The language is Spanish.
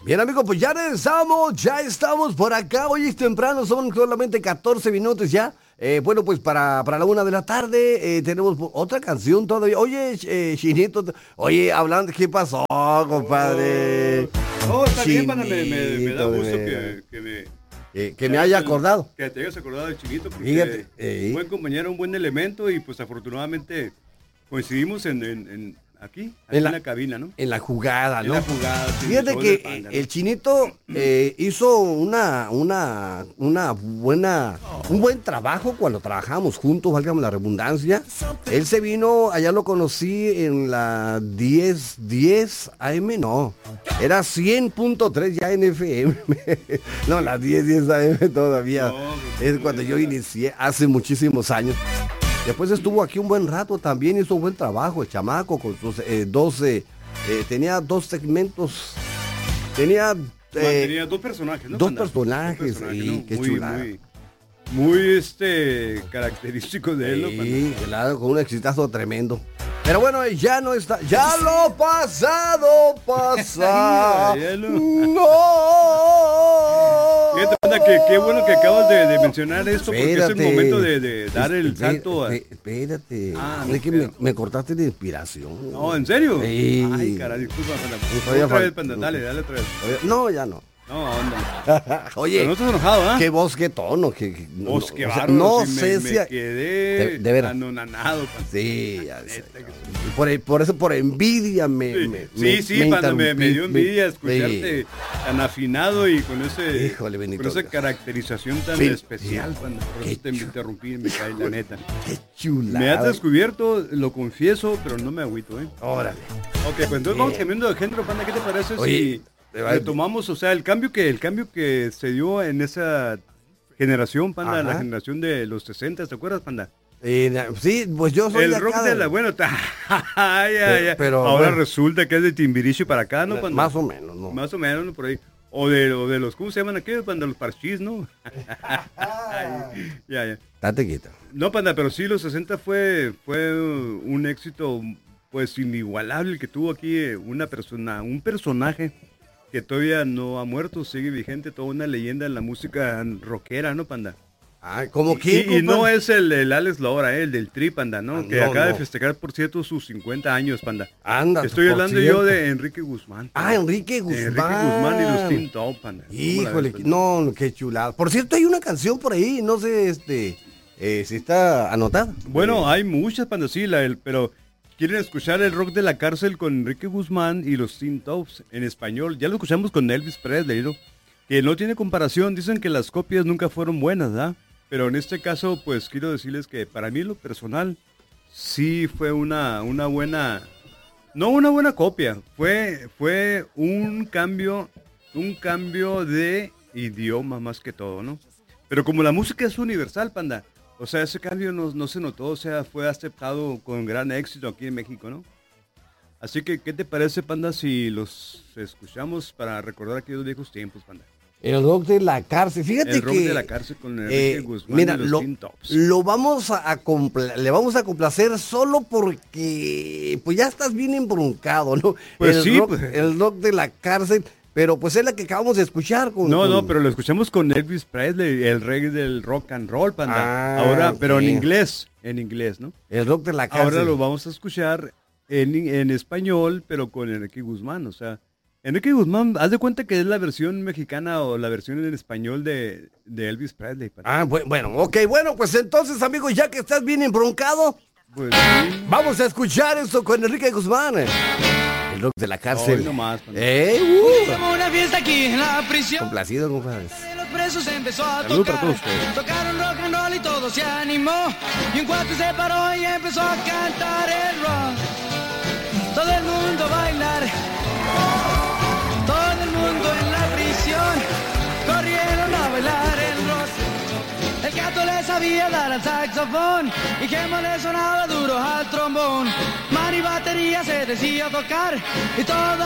Bien, amigos, pues ya regresamos, ya estamos por acá. Hoy es temprano, son solamente 14 minutos ya. Bueno, pues para la 1 de la tarde tenemos otra canción todavía. Oye, Chinito, oye, hablando, ¿qué pasó, compadre? Está bien, pana, me da Chinito, gusto que me haya acordado. Que te hayas acordado del Chinito, porque Fíjate, un buen compañero, un buen elemento, y pues afortunadamente coincidimos aquí en la cabina, ¿no? En la jugada, ¿no? En la jugada, sí, Fíjate show que del Panda, ¿no? el Chinito hizo un buen trabajo cuando trabajamos juntos, válgame la redundancia. Él se vino, allá lo conocí en la 10 AM, no, era 100.3 ya en FM. No, la 10 AM todavía. No, Es cuando yo inicié hace muchísimos años. Después estuvo aquí un buen rato también, hizo un buen trabajo el chamaco con sus tenía 2 segmentos, tenía dos personajes, ¿no? dos Panda? personajes, sí, ¿no? qué chulada. Muy característico de él, ¿no? Sí, claro, con un exitazo tremendo. Pero bueno, ya no está, ya lo pasado pasa. No. Fíjate, Panda, qué bueno que acabas de mencionar esto, porque es el momento de dar el salto a... Espérate, no, es que me cortaste de inspiración. No, ¿en serio? Sí. Ay, caray, disculpa, Panda. Todavía Otra vez, falta. Panda, dale otra vez. No, ya no. No, anda. Oye, Pero no estás enojado, ¿ah? qué voz, qué tono, no, Vos, qué o sea, bárbaro, no sí, sé me si quedé de veras. anonadado, Panda. Sí, ya sé. Por eso, por envidia me Panda, me dio envidia sí. escucharte tan afinado y con Híjole, Benito con esa Dios. caracterización tan Sí. especial, Panda. Por Qué eso te interrumpí, me cae la neta. Qué chulada. Me has descubierto, lo confieso, pero no me agüito, ¿eh? Órale. Ok, pues entonces vamos cambiando de género, Panda. ¿Qué te parece Oye, si retomamos, o sea, el cambio que se dio en esa generación, Panda, Ajá. la generación de los 60, ¿te acuerdas, Panda? Sí, pues yo soy El de rock acá, de la, bueno, ya. pero, ahora bueno. resulta que es de Timbiriche para acá, ¿no, Panda? Más o menos, ¿no? Más o menos, ¿no? Por ahí. O de los, ¿cómo se llaman aquellos, Panda? Los parchís, ¿no? Ya. Date quita. No, Panda, pero sí, los 60 fue un éxito, pues, inigualable el que tuvo aquí un personaje que todavía no ha muerto, sigue vigente, toda una leyenda en la música rockera, ¿no, Panda? Ay, ¿cómo quién? Y no es el Alex Lora, el del Tri, Panda, ¿no? Que no, acaba de no. festejar, por cierto, sus 50 años, Panda. Anda. Estoy por hablando cierto. yo de Enrique Guzmán. Ah, Enrique Guzmán. Enrique Guzmán y los Teen Top, Panda. ¿Cómo la Híjole, ves, Panda? no, qué chulada. Por cierto, hay una canción por ahí, no sé, si está anotada. Bueno, hay muchas, Panda, sí, pero quieren escuchar el rock de la cárcel con Enrique Guzmán y los Teen Tops en español. Ya lo escuchamos con Elvis Presley, ¿no? Que no tiene comparación. Dicen que las copias nunca fueron buenas, ¿verdad? Pero en este caso, pues quiero decirles que para mí, lo personal, sí fue una buena, no una buena copia, fue un cambio de idioma más que todo, ¿no? Pero como la música es universal, Panda, o sea, ese cambio no se notó, o sea, fue aceptado con gran éxito aquí en México, ¿no? Así que, ¿qué te parece, Panda, si los escuchamos para recordar aquellos viejos tiempos, Panda? El rock de la cárcel. Fíjate El rock que de la cárcel con Enrique Guzmán mira, y los Teen Tops. lo vamos le vamos a complacer solo porque pues ya estás bien embroncado, ¿no? Pues sí, el rock de la cárcel, pero pues es la que acabamos de escuchar. No, pero lo escuchamos con Elvis Presley, el rey del rock and roll, Panda. Ahora, ok. pero en inglés, ¿no? El rock de la cárcel. Ahora lo vamos a escuchar en español, pero con Enrique Guzmán, o sea, Enrique Guzmán, haz de cuenta que es la versión mexicana o la versión en español de Elvis Presley, Panda. Bueno, pues entonces, amigos, ya que estás bien embroncado, Pues sí. vamos a escuchar eso con Enrique Guzmán. El rock de la cárcel. Hoy nomás, Panda. Como una fiesta aquí en la prisión. Complacido, compadre. De los presos empezó a Salud tocar. para todos ustedes. Tocaron rock and roll y todo se animó. Y un cuate se paró y empezó a cantar el rock. Todo el mundo a bailar. Todo el mundo en la prisión. Corrieron a bailar el rock. El gato le sabía dar al saxofón y Gemo le sonaba duro al trombón. Mani batería se decía tocar y todo